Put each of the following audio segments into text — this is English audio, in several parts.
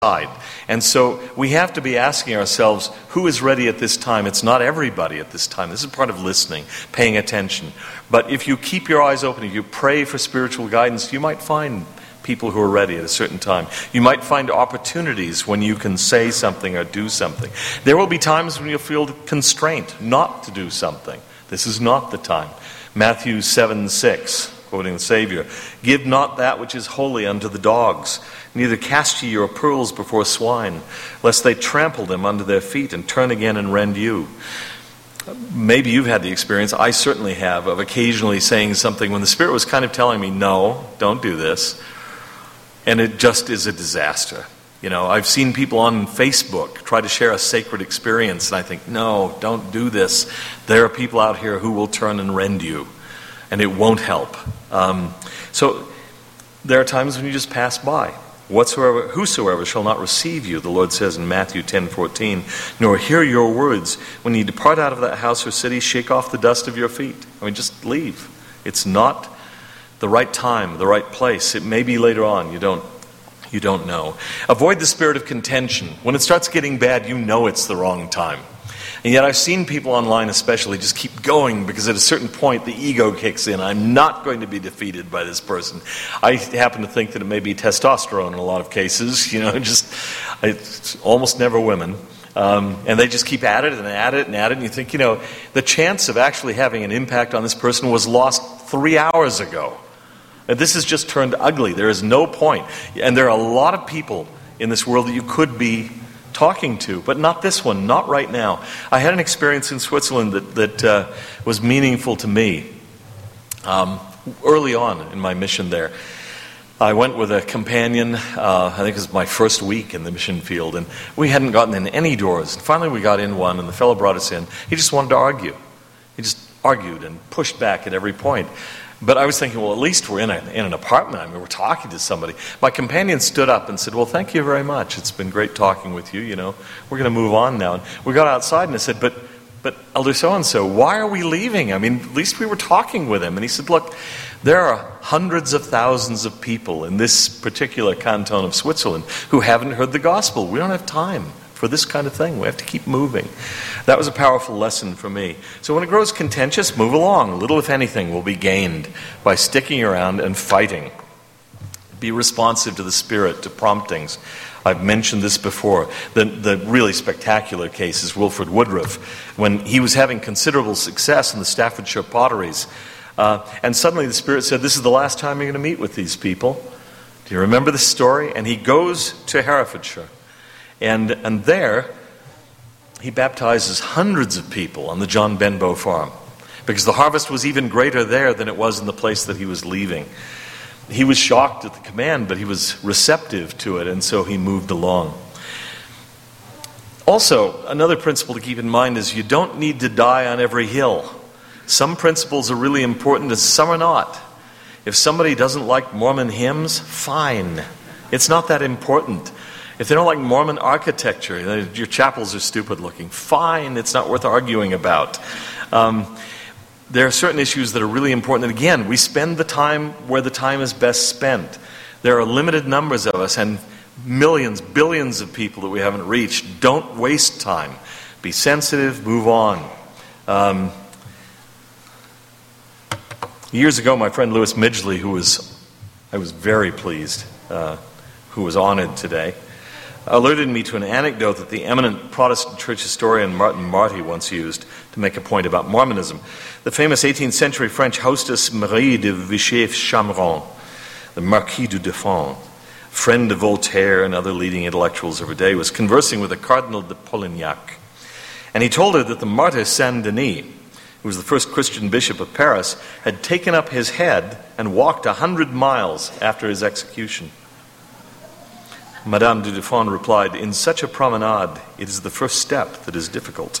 side. And so we have to be asking ourselves, who is ready at this time? It's not everybody at this time. This is part of listening, paying attention. But if you keep your eyes open, if you pray for spiritual guidance, you might find people who are ready at a certain time. You might find opportunities when you can say something or do something. There will be times when you'll feel constraint not to do something. This is not the time. Matthew 7:6, quoting the Savior, "Give not that which is holy unto the dogs, neither cast ye your pearls before swine, lest they trample them under their feet and turn again and rend you." Maybe you've had the experience, I certainly have, of occasionally saying something when the Spirit was kind of telling me, no, don't do this. And it just is a disaster. You know, I've seen people on Facebook try to share a sacred experience, and I think, no, don't do this. There are people out here who will turn and rend you, and it won't help. So there are times when you just pass by. Whosoever shall not receive you, the Lord says in Matthew 10:14, nor hear your words, when you depart out of that house or city, shake off the dust of your feet. I mean, just leave. It's not the right time, the right place. It may be later on. You don't know. Avoid the spirit of contention. When it starts getting bad, you know it's the wrong time. And yet I've seen people online especially just keep going because at a certain point the ego kicks in. I'm not going to be defeated by this person. I happen to think that it may be testosterone in a lot of cases. It's almost never women. And they just keep at it and at it and at it. And you think, the chance of actually having an impact on this person was lost 3 hours ago. And this has just turned ugly. There is no point. And there are a lot of people in this world that you could be talking to, but not this one, not right now. I had an experience in Switzerland that was meaningful to me early on in my mission there. I went with a companion, I think it was my first week in the mission field, and we hadn't gotten in any doors. And finally we got in one, and the fellow brought us in. He just wanted to argue. He just argued and pushed back at every point. But I was thinking, well, at least we're in an apartment. I mean, we're talking to somebody. My companion stood up and said, well, thank you very much. It's been great talking with you, We're going to move on now. And we got outside and I said, but Elder so-and-so, why are we leaving? I mean, at least we were talking with him. And he said, look, there are hundreds of thousands of people in this particular canton of Switzerland who haven't heard the gospel. We don't have time for this kind of thing. We have to keep moving. That was a powerful lesson for me. So when it grows contentious, move along. Little, if anything, will be gained by sticking around and fighting. Be responsive to the Spirit, to promptings. I've mentioned this before. The really spectacular case is Wilford Woodruff, when he was having considerable success in the Staffordshire potteries. And suddenly the Spirit said, this is the last time you're going to meet with these people. Do you remember this story? And he goes to Herefordshire. And there, he baptizes hundreds of people on the John Benbow farm, because the harvest was even greater there than it was in the place that he was leaving. He was shocked at the command, but he was receptive to it, and so he moved along. Also, another principle to keep in mind is you don't need to die on every hill. Some principles are really important and some are not. If somebody doesn't like Mormon hymns, fine. It's not that important. If they don't like Mormon architecture, your chapels are stupid looking, fine, it's not worth arguing about. There are certain issues that are really important. And again, we spend the time where the time is best spent. There are limited numbers of us and millions, billions of people that we haven't reached. Don't waste time. Be sensitive, move on. Years ago, my friend Louis Midgley, I was very pleased, who was honored today, alerted me to an anecdote that the eminent Protestant church historian Martin Marty once used to make a point about Mormonism. The famous 18th century French hostess Marie de Vichy-Chameron, the Marquis du Deffand, friend of Voltaire and other leading intellectuals of her day, was conversing with the Cardinal de Polignac. And he told her that the martyr Saint-Denis, who was the first Christian bishop of Paris, had taken up his head and walked 100 miles after his execution. Madame du Deffand replied, in such a promenade, it is the first step that is difficult.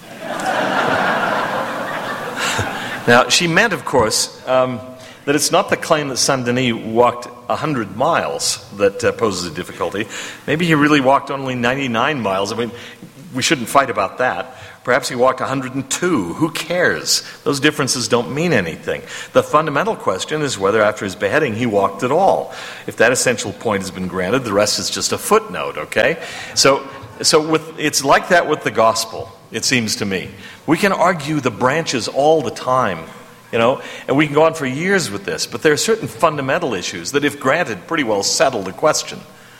Now, she meant, of course, that it's not the claim that Saint-Denis walked 100 miles that poses a difficulty. Maybe he really walked only 99 miles. I mean, we shouldn't fight about that. Perhaps he walked 102. Who cares? Those differences don't mean anything. The fundamental question is whether after his beheading he walked at all. If that essential point has been granted, the rest is just a footnote, okay? So it's like that with the gospel, it seems to me. We can argue the branches all the time, and we can go on for years with this, but there are certain fundamental issues that, if granted, pretty well settle the question.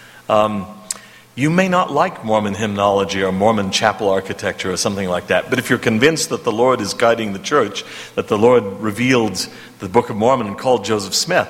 You may not like Mormon hymnology or Mormon chapel architecture or something like that, but if you're convinced that the Lord is guiding the church, that the Lord revealed the Book of Mormon and called Joseph Smith,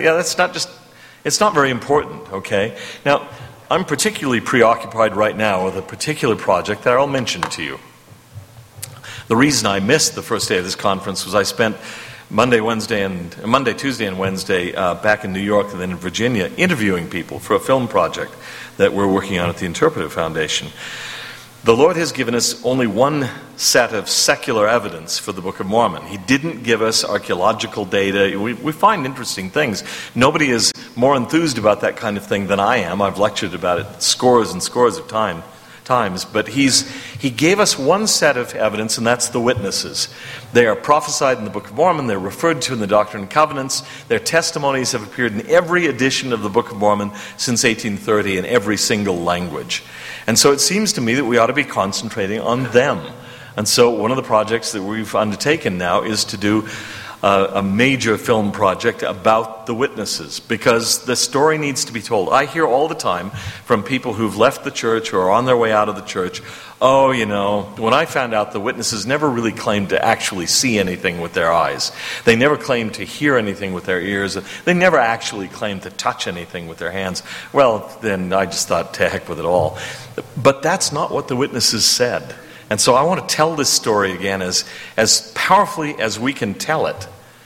it's not very important, okay? Now, I'm particularly preoccupied right now with a particular project that I'll mention to you. The reason I missed the first day of this conference was I spent Monday, Tuesday, and Wednesday back in New York and then in Virginia interviewing people for a film project that we're working on at the Interpretive Foundation. The Lord has given us only one set of secular evidence for the Book of Mormon. He didn't give us archaeological data. We find interesting things. Nobody is more enthused about that kind of thing than I am. I've lectured about it scores and scores of times. But he gave us one set of evidence, and that's the witnesses. They are prophesied in the Book of Mormon. They're referred to in the Doctrine and Covenants. Their testimonies have appeared in every edition of the Book of Mormon since 1830 in every single language. And so it seems to me that we ought to be concentrating on them. And so one of the projects that we've undertaken now is to do a major film project about the witnesses, because the story needs to be told. I hear all the time from people who've left the church or are on their way out of the church, when I found out the witnesses never really claimed to actually see anything with their eyes. They never claimed to hear anything with their ears. They never actually claimed to touch anything with their hands. Well, then I just thought, to heck with it all. But that's not what the witnesses said. And so I want to tell this story again as powerfully as we can tell it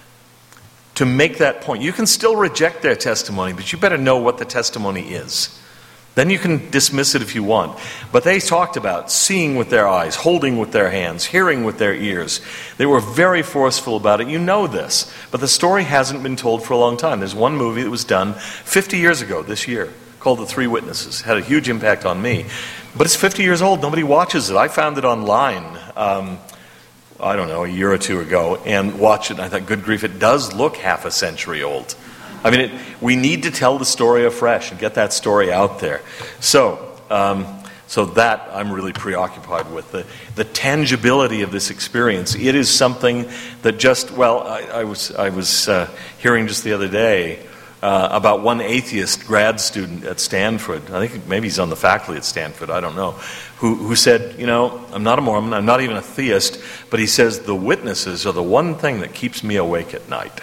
to make that point. You can still reject their testimony, but you better know what the testimony is. Then you can dismiss it if you want. But they talked about seeing with their eyes, holding with their hands, hearing with their ears. They were very forceful about it. You know this. But the story hasn't been told for a long time. There's one movie that was done 50 years ago this year called The Three Witnesses. Had a huge impact on me. But it's 50 years old. Nobody watches it. I found it online, a year or two ago, and watched it. And I thought, good grief, it does look half a century old. I mean, we need to tell the story afresh and get that story out there. So that I'm really preoccupied with. The tangibility of this experience. It is something that I was hearing just the other day about one atheist grad student at Stanford. I think maybe he's on the faculty at Stanford, I don't know, who said, I'm not a Mormon, I'm not even a theist, but he says the witnesses are the one thing that keeps me awake at night.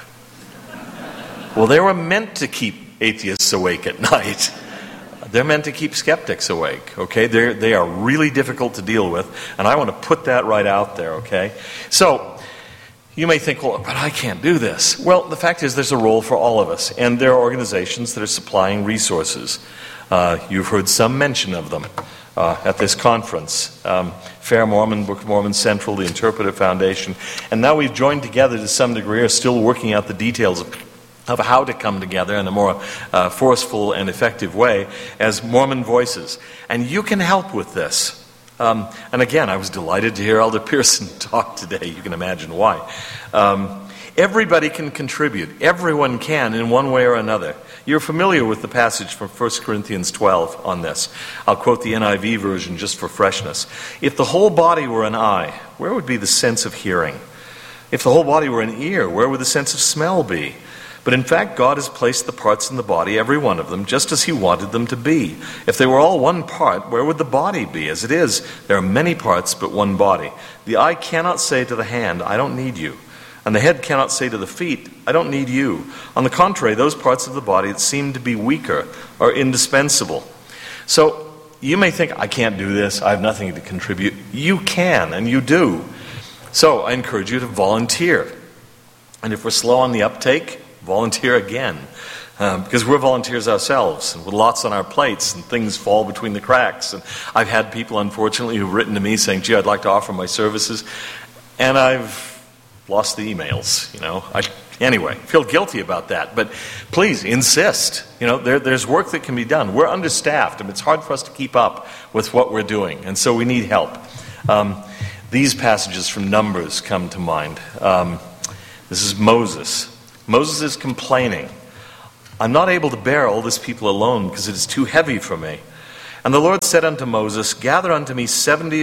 Well, they were meant to keep atheists awake at night. They're meant to keep skeptics awake, okay? They are really difficult to deal with, and I want to put that right out there, okay? So, you may think, well, but I can't do this. Well, the fact is there's a role for all of us, and there are organizations that are supplying resources. You've heard some mention of them at this conference. Fair Mormon, Book of Mormon Central, the Interpretive Foundation, and now we've joined together to some degree, are still working out the details of how to come together in a more forceful and effective way as Mormon Voices. And you can help with this. And again, I was delighted to hear Elder Pearson talk today. You can imagine why. Everybody can contribute. Everyone can in one way or another. You're familiar with the passage from 1 Corinthians 12 on this. I'll quote the NIV version just for freshness. If the whole body were an eye, where would be the sense of hearing? If the whole body were an ear, where would the sense of smell be? But in fact, God has placed the parts in the body, every one of them, just as He wanted them to be. If they were all one part, where would the body be? As it is, there are many parts, but one body. The eye cannot say to the hand, I don't need you. And the head cannot say to the feet, I don't need you. On the contrary, those parts of the body that seem to be weaker are indispensable. So, you may think, I can't do this, I have nothing to contribute. You can, and you do. So, I encourage you to volunteer. And if we're slow on the uptake, volunteer again, because we're volunteers ourselves, and with lots on our plates, and things fall between the cracks. And I've had people, unfortunately, who've written to me saying, gee, I'd like to offer my services, and I've lost the emails, Anyway, feel guilty about that, but please insist. There's work that can be done. We're understaffed, and it's hard for us to keep up with what we're doing, and so we need help. These passages from Numbers come to mind. This is Moses. Moses is complaining. I'm not able to bear all this people alone because it is too heavy for me. And the Lord said unto Moses, gather unto me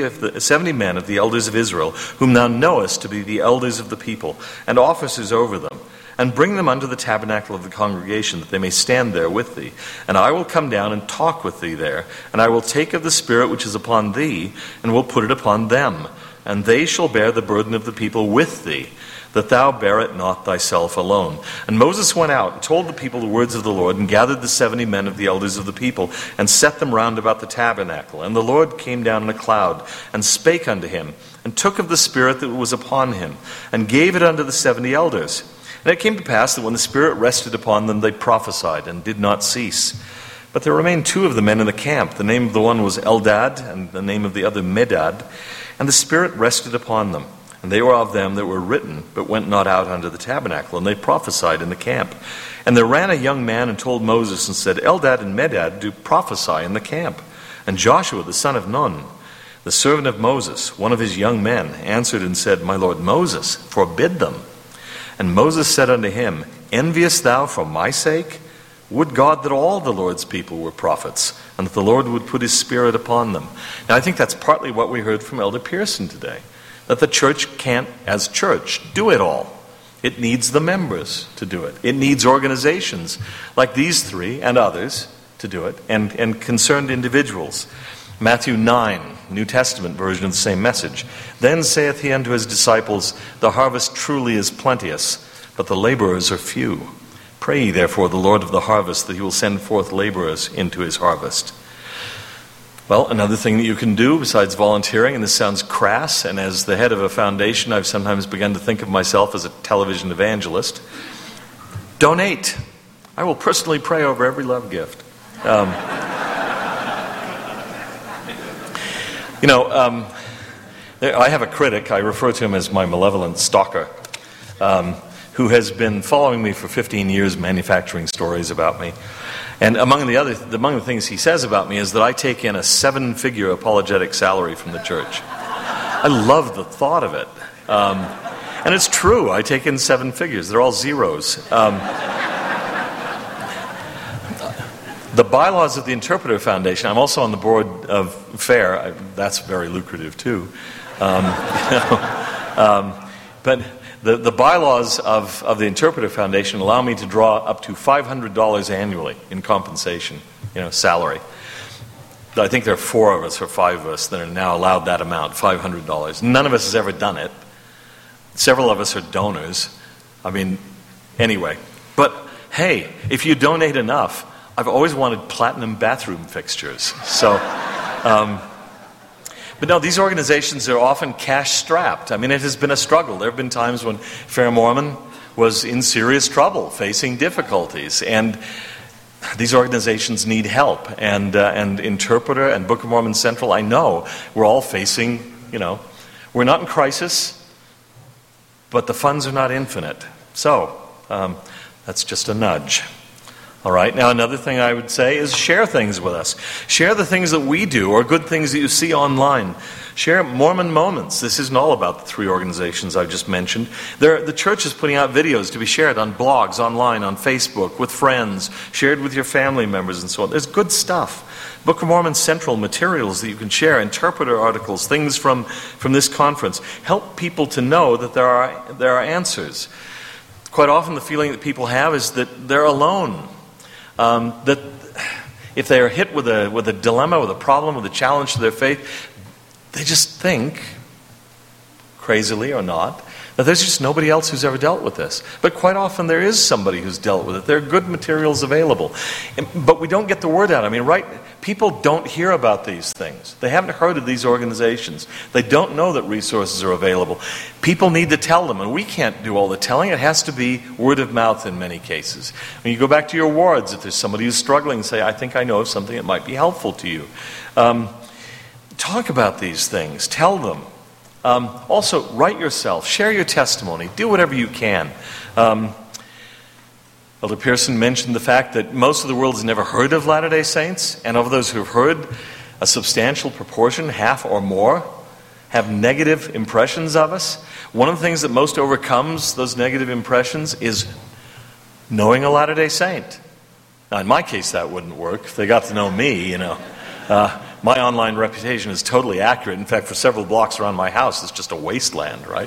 70 men of the elders of Israel, whom thou knowest to be the elders of the people, and officers over them, and bring them unto the tabernacle of the congregation, that they may stand there with thee. And I will come down and talk with thee there, and I will take of the Spirit which is upon thee, and will put it upon them. And they shall bear the burden of the people with thee, that thou bear it not thyself alone. And Moses went out and told the people the words of the Lord, and gathered the 70 men of the elders of the people, and set them round about the tabernacle. And the Lord came down in a cloud, and spake unto him, and took of the Spirit that was upon him, and gave it unto the 70 elders. And it came to pass that when the Spirit rested upon them, they prophesied, and did not cease. But there remained 2 of the men in the camp. The name of the one was Eldad, and the name of the other Medad. And the Spirit rested upon them. And they were of them that were written, but went not out unto the tabernacle, and they prophesied in the camp. And there ran a young man and told Moses, and said, Eldad and Medad do prophesy in the camp. And Joshua the son of Nun, the servant of Moses, one of his young men, answered and said, My lord Moses, forbid them. And Moses said unto him, Enviest thou for my sake? Would God that all the Lord's people were prophets, and that the Lord would put his Spirit upon them. Now I think that's partly what we heard from Elder Pearson today. That the church can't, as church, do it all. It needs the members to do it. It needs organizations like these 3 and others to do it, and concerned individuals. Matthew 9, New Testament version of the same message. Then saith he unto his disciples, The harvest truly is plenteous, but the laborers are few. Pray ye therefore the Lord of the harvest, that he will send forth laborers into his harvest. Well, another thing that you can do besides volunteering, and this sounds crass, and as the head of a foundation, I've sometimes begun to think of myself as a television evangelist. Donate. I will personally pray over every love gift. I have a critic, I refer to him as my malevolent stalker, who has been following me for 15 years, manufacturing stories about me. And among the things he says about me is that I take in a 7-figure apologetic salary from the church. I love the thought of it. And it's true, I take in 7 figures. They're all zeros. The bylaws of the Interpreter Foundation, I'm also on the board of FAIR. That's very lucrative too. But the bylaws of the Interpreter Foundation allow me to draw up to $500 annually in compensation, salary. I think there are 4 of us or 5 of us that are now allowed that amount, $500. None of us has ever done it. Several of us are donors. Anyway. But hey, if you donate enough, I've always wanted platinum bathroom fixtures. So, but no, these organizations are often cash-strapped. It has been a struggle. There have been times when Fair Mormon was in serious trouble, facing difficulties, and these organizations need help. And Interpreter and Book of Mormon Central, I know, we're all facing, we're not in crisis, but the funds are not infinite. So, that's just a nudge. All right, now another thing I would say is share things with us. Share the things that we do or good things that you see online. Share Mormon Moments. This isn't all about the 3 organizations I've just mentioned. The church is putting out videos to be shared on blogs, online, on Facebook, with friends, shared with your family members and so on. There's good stuff. Book of Mormon Central materials that you can share, interpreter articles, things from this conference. Help people to know that there are answers. Quite often the feeling that people have is that they're alone. That if they are hit with a dilemma, with a problem, with a challenge to their faith, they just think, crazily or not, that there's just nobody else who's ever dealt with this. But quite often there is somebody who's dealt with it. There are good materials available. But we don't get the word out. Right? People don't hear about these things. They haven't heard of these organizations. They don't know that resources are available. People need to tell them, and we can't do all the telling. It has to be word of mouth in many cases. When you go back to your wards, if there's somebody who's struggling, say, I think I know of something that might be helpful to you. Talk about these things. Tell them. Also, write yourself. Share your testimony. Do whatever you can. Elder Pearson mentioned the fact that most of the world has never heard of Latter-day Saints, and of those who have heard, a substantial proportion, half or more, have negative impressions of us. One of the things that most overcomes those negative impressions is knowing a Latter-day Saint. Now, in my case, that wouldn't work. If they got to know me, my online reputation is totally accurate. In fact, for several blocks around my house, it's just a wasteland, right?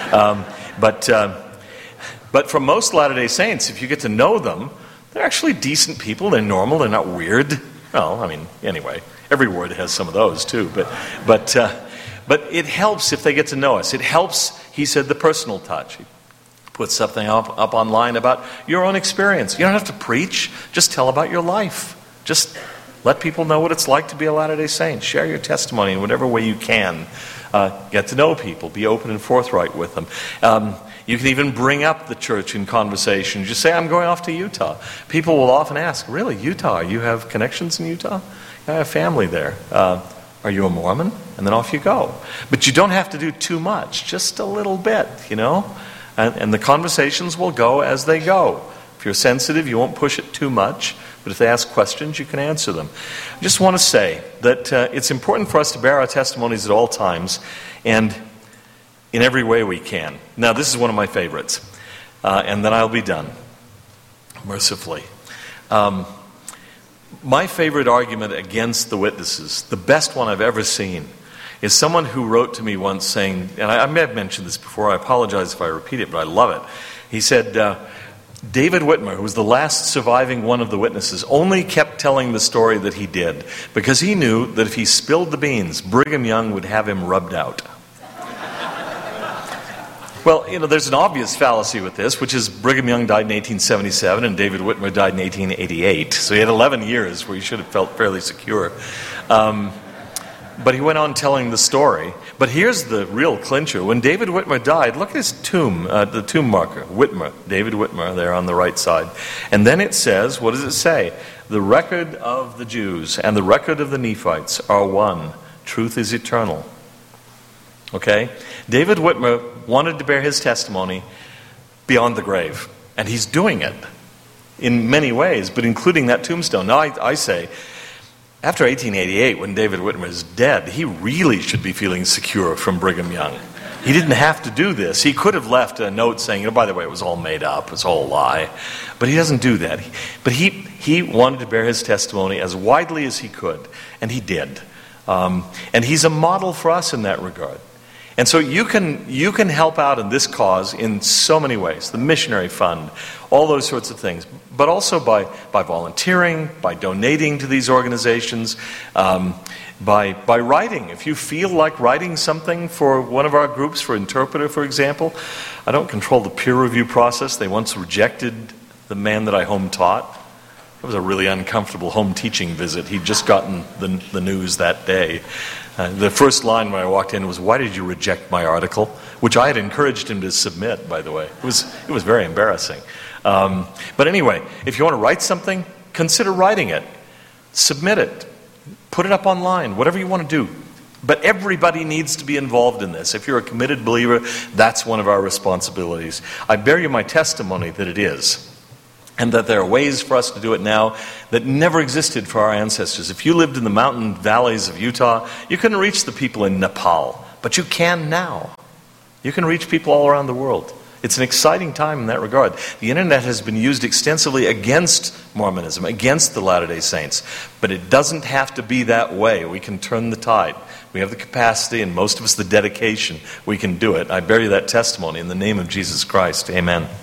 But for most Latter-day Saints, if you get to know them, they're actually decent people. They're normal. They're not weird. Well, anyway, every ward has some of those too. But it helps if they get to know us. It helps, he said, the personal touch. He put something up online about your own experience. You don't have to preach. Just tell about your life. Just let people know what it's like to be a Latter-day Saint. Share your testimony in whatever way you can. Get to know people. Be open and forthright with them. You can even bring up the church in conversation. Just say, I'm going off to Utah. People will often ask, really, Utah? You have connections in Utah? I have family there. Are you a Mormon? And then off you go. But you don't have to do too much. Just a little bit, And the conversations will go as they go. If you're sensitive, you won't push it too much. But if they ask questions, you can answer them. I just want to say that it's important for us to bear our testimonies at all times and in every way we can. Now, this is one of my favorites. And then I'll be done, mercifully. My favorite argument against the witnesses, the best one I've ever seen, is someone who wrote to me once saying, and I may have mentioned this before, I apologize if I repeat it, but I love it. He said, David Whitmer, who was the last surviving one of the witnesses, only kept telling the story that he did because he knew that if he spilled the beans, Brigham Young would have him rubbed out. Well, there's an obvious fallacy with this, which is Brigham Young died in 1877 and David Whitmer died in 1888. So he had 11 years where he should have felt fairly secure. But he went on telling the story. But here's the real clincher. When David Whitmer died, look at his tomb, the tomb marker, Whitmer, David Whitmer, there on the right side. And then it says, what does it say? The record of the Jews and the record of the Nephites are one. Truth is eternal. Okay? David Whitmer wanted to bear his testimony beyond the grave. And he's doing it in many ways, but including that tombstone. Now, I say, after 1888, when David Whitmer is dead, he really should be feeling secure from Brigham Young. He didn't have to do this. He could have left a note saying, by the way, it was all made up, it was all a lie. But he doesn't do that. But he wanted to bear his testimony as widely as he could, and he did. And he's a model for us in that regard. And so you can help out in this cause in so many ways. The missionary fund, all those sorts of things. But also by volunteering, by donating to these organizations, by writing. If you feel like writing something for one of our groups, for Interpreter, for example. I don't control the peer review process. They once rejected the man that I home taught. It was a really uncomfortable home teaching visit. He'd just gotten the news that day. The first line when I walked in was, "Why did you reject my article?" Which I had encouraged him to submit, by the way. It was very embarrassing. But anyway, if you want to write something, consider writing it. Submit it. Put it up online, whatever you want to do. But everybody needs to be involved in this. If you're a committed believer, that's one of our responsibilities. I bear you my testimony that it is. And that there are ways for us to do it now that never existed for our ancestors. If you lived in the mountain valleys of Utah, you couldn't reach the people in Nepal. But you can now. You can reach people all around the world. It's an exciting time in that regard. The internet has been used extensively against Mormonism, against the Latter-day Saints. But it doesn't have to be that way. We can turn the tide. We have the capacity, and most of us the dedication. We can do it. I bear you that testimony in the name of Jesus Christ. Amen.